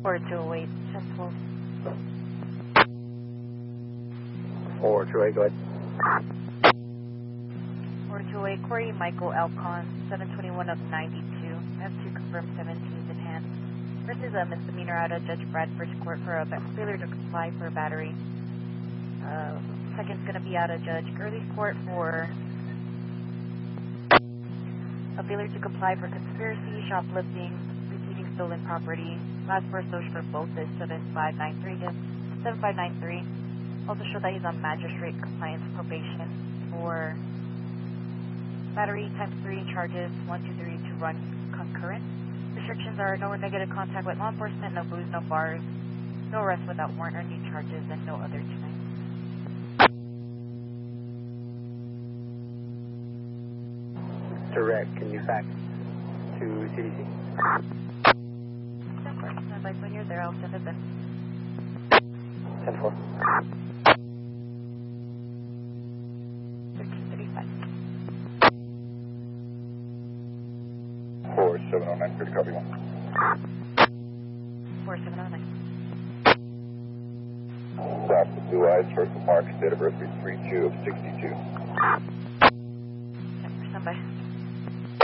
4208, 10-12. 4208, go ahead. 4208, Corey Michael Alcon, 721 of 92. I have two confirmed 17s in hand. First is a misdemeanor out of Judge Bradford's court for a failure to comply for a battery. Second's going to be out of Judge Gurley's court for a failure to comply for conspiracy, shoplifting, receiving stolen property. Last four social for both is 7593. 7593. Also show that he's on magistrate compliance probation for battery times 3 charges 1, 2, 3 to run concurrent. Restrictions are no negative contact with law enforcement, no booze, no bars, no arrest without warrant or new charges, and no other tonight. Direct, can you fax to CDC? Of course, advise when you're there, I'll send it then. 10-4. 1335. 4709, good copy one. 4709. Stop the blue eyes, first of March, date of birth 32 of 62. Stand by.